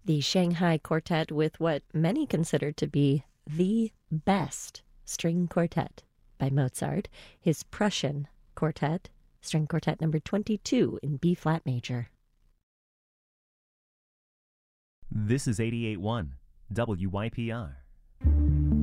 the Shanghai Quartet with what many consider to be the best string quartet by Mozart, his Prussian Quartet, String Quartet number 22 in B-flat major. This is 88.1 WYPR.